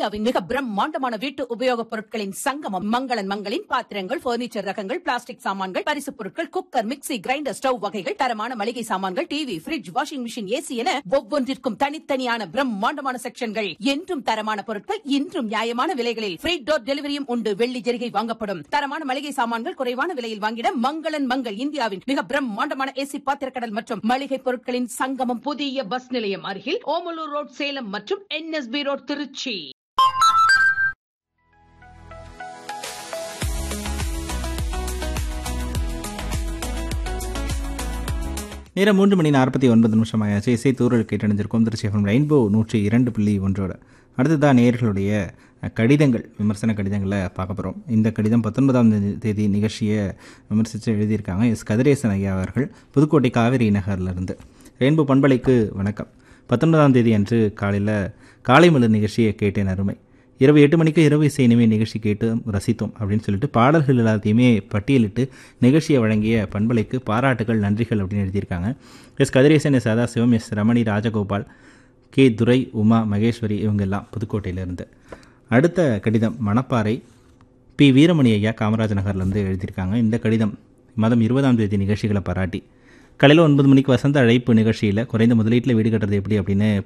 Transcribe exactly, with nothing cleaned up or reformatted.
இந்தியாவின் மிக பிரம்மாண்டமான வீட்டு உபயோகப் பொருட்களின் சங்கமம் மங்களன் மங்களின் பாத்திரங்கள், பர்னிச்சர் ரகங்கள், பிளாஸ்டிக் சாமான்கள், பரிசுப் பொருட்கள், குக்கர், மிக்ஸி, கிரைண்டர், ஸ்டவ் வகைகள், தரமான மளிகை சாமான்கள், TV, fridge, washing machine, AC என ஒவ்வொன்றிற்கும் தனித்தனியான பிரம்மாண்டமான செக்ஷன்கள். என்றும் தரமான பொருட்கள், இன்றும் நியாயமான விலைகளில் ஃப்ரீ டோர் டெலிவரியும் உண்டு. வெள்ளி ஜெரிகை வாங்கப்படும். தரமான மளிகை சாமான்கள் குறைவான விலையில் வாங்கிட மங்களன் மங்கள் இந்தியாவின் மிக பிரம்மாண்டமான ஏசி பாத்திரக்கடல் மற்றும் மளிகை பொருட்களின் சங்கமம். புதிய பஸ் நிலையம் அருகில் ஓமலூர் ரோட் சேலம் மற்றும் என்எஸ்பி ரோட் திருச்சி. நேரம் மூன்று மணி நாற்பத்தி ஒன்பது நிமிஷம் ஆயாச்சு. இசை தூரல் கேட்டணிஞ்சிருக்கோம் திருச்சி எஃப்எம் ரெயின்போ நூற்றி இரண்டு புள்ளி ஒன்றோட. அடுத்ததான் நேயர்களுடைய கடிதங்கள், விமர்சன கடிதங்களை பார்க்க போகிறோம். இந்த கடிதம் பத்தொன்பதாம் தேதி நிகழ்ச்சியை விமர்சித்து எழுதியிருக்காங்க எஸ் கதிரேசன் ஐயா அவர்கள், புதுக்கோட்டை காவிரி நகர்லேருந்து. ரெயின்போ பண்பலைக்கு வணக்கம். பத்தொன்பதாம் தேதி அன்று காலையில் காலை மலர் நிகழ்ச்சியை கேட்டேன், அருமை. இரவு எட்டு மணிக்கு இரவு இசை இனிமே நிகழ்ச்சி கேட்டு ரசித்தோம் அப்படின்னு சொல்லிட்டு பாடல்கள் எல்லாத்தையுமே பட்டியலிட்டு நிகழ்ச்சியை வழங்கிய பண்பலைக்கு பாராட்டுகள், நன்றிகள் அப்படின்னு எழுதியிருக்காங்க S Kathiresan, S Sadasivam, S Ramani, Rajagopal, K துரை, உமா மகேஸ்வரி, இவங்க எல்லாம் புதுக்கோட்டையிலேருந்து. அடுத்த கடிதம் மணப்பாறை பி வீரமணி ஐயா காமராஜ் நகர்லேருந்து எழுதியிருக்காங்க. இந்த கடிதம் மாதம் இருபதாம் தேதி நிகழ்ச்சிகளை பாராட்டி, காலையில் ஒன்பது மணிக்கு வசந்த அழைப்பு நிகழ்ச்சியில் குறைந்த முதலீட்டில் வீடு கட்டுறது எப்படி அப்படின்னு